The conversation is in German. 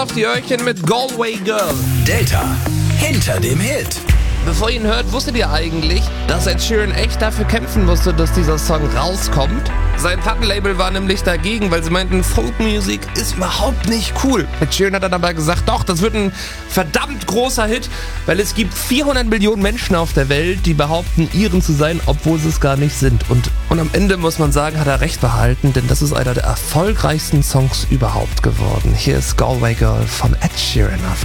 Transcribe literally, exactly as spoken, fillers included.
Auf die Öhrchen mit Galway Girl. Delta hinter dem Hit. Bevor ihr ihn hört, wusstet ihr eigentlich, dass Ed Sheeran echt dafür kämpfen musste, dass dieser Song rauskommt? Sein Plattenlabel war nämlich dagegen, weil sie meinten, Folkmusik ist überhaupt nicht cool. Ed Sheeran hat dann aber gesagt, doch, das wird ein verdammt großer Hit, weil es gibt vierhundert Millionen Menschen auf der Welt, die behaupten, ihren zu sein, obwohl sie es gar nicht sind. Und, und am Ende muss man sagen, hat er recht behalten, denn das ist einer der erfolgreichsten Songs überhaupt geworden. Hier ist Galway Girl von Ed Sheeran auf